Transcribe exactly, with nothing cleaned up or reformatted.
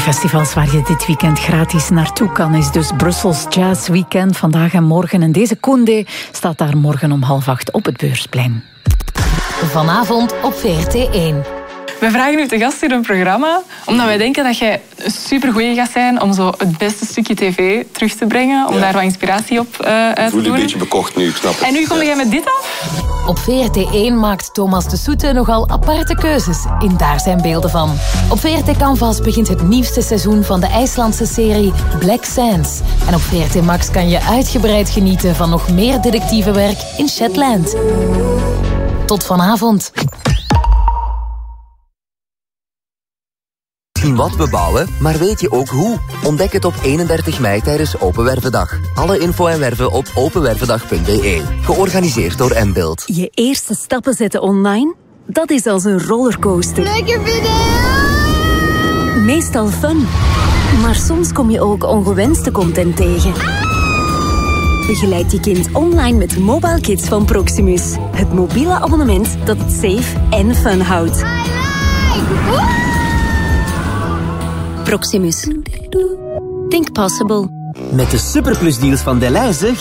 die festivals waar je dit weekend gratis naartoe kan is dus Brussels Jazz Weekend, vandaag en morgen. En deze Koundé staat daar morgen om half acht op het Beursplein. Vanavond op V R T één. We vragen u te gast in een programma, omdat wij denken dat jij een supergoeie gaat zijn om zo het beste stukje tv terug te brengen, om ja. daar wat inspiratie op uh, uit te doen. Ik voel je een beetje bekocht nu, ik snap het. En nu kom ja. jij met dit af? Op V R T één maakt Thomas de Soete nogal aparte keuzes in Daar zijn beelden van. Op V R T Canvas begint het nieuwste seizoen van de IJslandse serie Black Sands. En op V R T Max kan je uitgebreid genieten van nog meer detectievenwerk in Shetland. Tot vanavond. Wat bebouwen, maar weet je ook hoe? Ontdek het op eenendertig mei tijdens Open Wervendag. Alle info en werven op openwervendag punt b e. Georganiseerd door Mbuild. Je eerste stappen zetten online? Dat is als een rollercoaster. Leuke video! Meestal fun. Maar soms kom je ook ongewenste content tegen. Begeleid je kind online met Mobile Kids van Proximus. Het mobiele abonnement dat het safe en fun houdt. Proximus. Think possible. Met de superplusdeals van Delhaize